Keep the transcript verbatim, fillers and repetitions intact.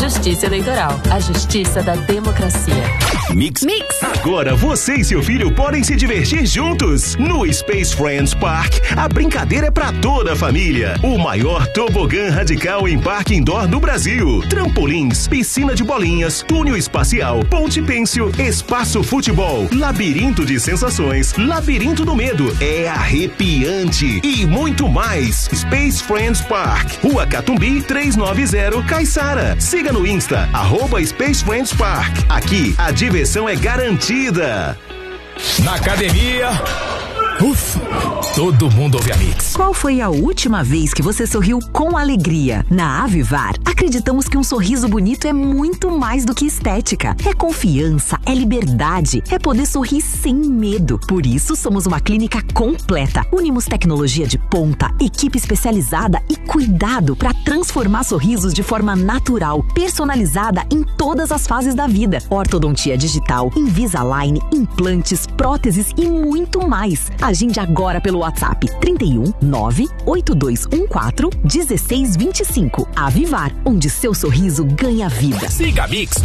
Justiça Eleitoral, a justiça da democracia. Mix. Mix. Agora você e seu filho podem se divertir juntos. No Space Friends Park, a brincadeira é pra toda a família. O maior tobogã radical em parque indoor do Brasil. Trampolins, piscina de bolinhas, túnel espacial, ponte pêncil, espaço futebol, labirinto de sensações, labirinto do medo. É arrepiante. E muito mais. Space Friends Park, Rua Catumbi, trezentos e noventa, Caiçara. Siga no Insta, arroba Space Friends Park. Aqui, a diversão é garantida. Na academia, ufa, todo mundo ouve a Mix. Qual foi a última vez que você sorriu com alegria? Na Avivar, acreditamos que um sorriso bonito é muito mais do que estética. É confiança, é liberdade, é poder sorrir sem medo. Por isso, somos uma clínica completa. Unimos tecnologia de ponta, equipe especializada e cuidado para transformar sorrisos de forma natural, personalizada em todas as fases da vida. Ortodontia digital, Invisalign, implantes, próteses e muito mais. Agende agora pelo WhatsApp trinta e um, nove, oito dois um quatro, um seis dois cinco. Avivar, onde seu sorriso ganha vida. Siga a Mix